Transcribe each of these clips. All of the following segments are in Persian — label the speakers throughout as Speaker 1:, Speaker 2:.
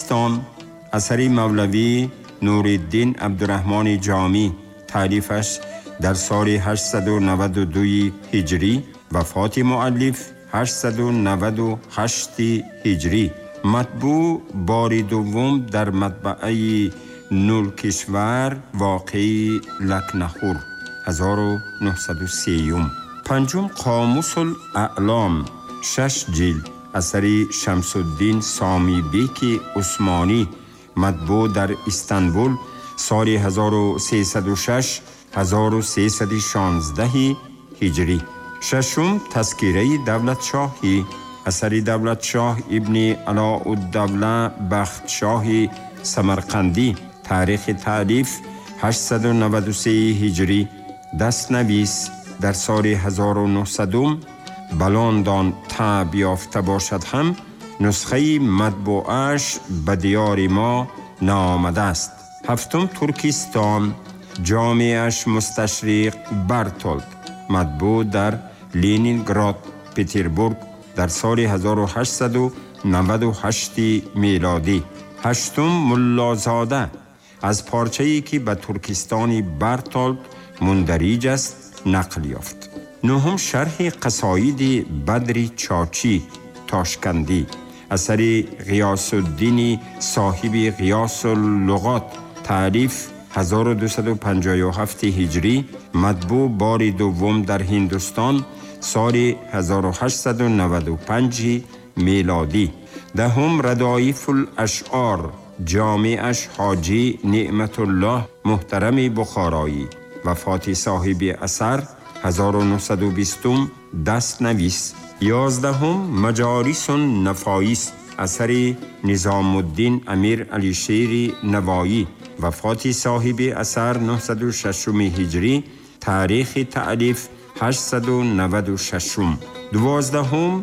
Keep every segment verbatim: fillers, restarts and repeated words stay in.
Speaker 1: ترکستان اثری مولوی نورالدین عبدالرحمن جامی، تالیفش در سال هشتصد و نود و دو هجری، وفات مؤلف هشتصد و نود و هشت هجری. مطبوع بار دوم در مطبعه نورکشور واقعی لکنهور هزار و نهصد و سه. پنجم قاموس الاعلام شش جلد اثری شمس الدین سامی بیک عثمانی، مطبوع در استانبول سال هزار و سیصد و شش هزار و سیصد و شانزده هجری. ششم تذکره دولت شاهی اثری دولت شاه ابن علاءالدوله بخت شاه سمرقندی، تاریخ تالیف هشتصد و نود و سه هجری. دست نویس در سال هزار و نهصد بلاندان طبع یافته باشد هم نسخه مطبوعش به دیار ما نامده است. هفتم ترکستان جامعش مستشرق برتولد، مطبوع در لنینگراد پترزبورگ در سال هزار و هشتصد و نود و هشت میلادی. هشتم ملازاده از پارچه‌ای که به ترکستان برتولد مندرج است نقل یافت. نهم شرح قصاید بدر چاچی تاشکندی اثر غیاث الدین صاحب غیاث اللغات، تالیف هزار و دویست و پنجاه و هفت هجری، مطبوع بار دوم در هندوستان سال هزار و هشتصد و نود و پنج میلادی. دهم ردایف الاشعار جامعش حاجی نعمت الله محترم بخارایی، وفات صاحب اثر هزار و نهصد و بیست، دست نویس. یازدهم مجالس النفایس اثر نظام الدین امیر علی شیر نوایی، وفات صاحب اثر نهصد و شش هجری، تاریخ تألیف هشتصد و نود و شش. دوازدهم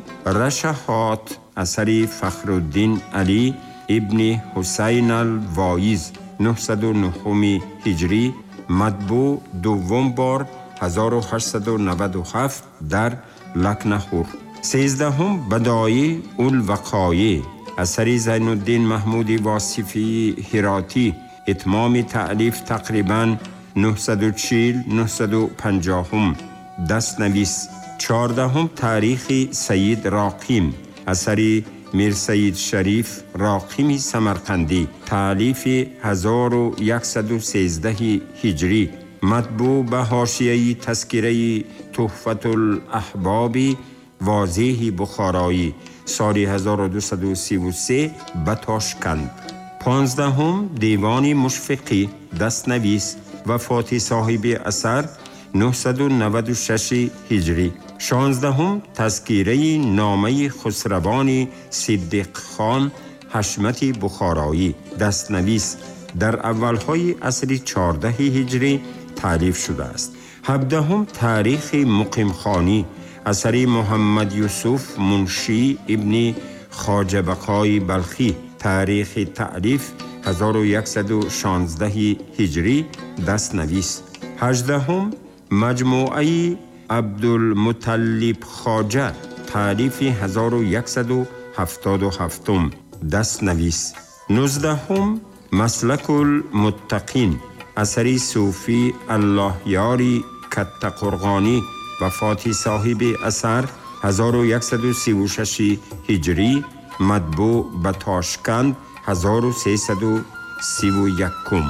Speaker 1: رشحات اثر فخرالدین علی ابن حسین الوایز، نهصد و نه هجری، مطبوع دوم بار هزار و هشتصد و نود و هفت در لکنهور. سیزدهم بدایع الوقایع اثر زین الدین محمود واصفی هراتی، اتمام تألیف تقریباً نهصد و چهل نهصد و پنجاه، دست نویس. چهاردهم تاریخ سید راقیم اثر میر سید شریف راقیمی سمرقندی، تألیف هزار و یکصد و سیزده هجری، مطبوع به حاشیه تذکره تحفة الاحباب واضح بخارایی سال هزار و دویست و سی و سه به تاشکند. پانزدهم دیوان مشفقی، دست نویس، وفات صاحب اثر نهصد و نود و شش هجری. شانزدهم تذکره نامه خسروان صدیق خان حشمت بخارایی، دست نویس، در اولهای عصر چهارده هجری تالیف شده است. هفدهم تاریخ مقیم خانی اثر محمد یوسف منشی ابن خواجه بقای بلخی، تاریخ تالیف هزار و یکصد و شانزده هجری، دست نویس. هجدهم مجموعه عبدالمطلب خواجه، تالیف هزار و یکصد و هفتاد و هفت، دست نویس. نوزدهم مسلک المتقین اثری صوفی الله یاری کت قرغانی، وفات صاحب اثر هزار و یکصد و سی و شش هجری، مطبوع به تاشکند هزار و سیصد و سی و یک.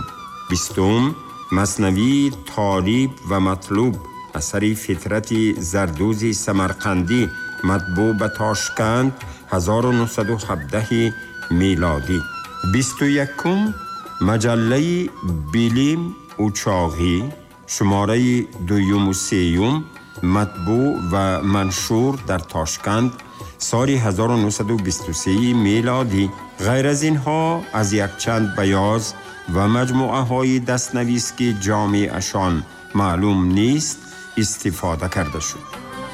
Speaker 1: بیستم مثنوی طالب و مطلوب اثری فطرت زردوزی سمرقندی، مطبوع به تاشکند هزار و نهصد و هفده میلادی. بیست و یکم مجله بیلیم اوچاغی شماره دویم و سیوم، مطبوع و منشور در تاشکند سال هزار و نهصد و بیست و سه میلادی. غیر از اینها از یک چند بیاض و مجموعه های دستنویس که جامعشان معلوم نیست استفاده کرده شد.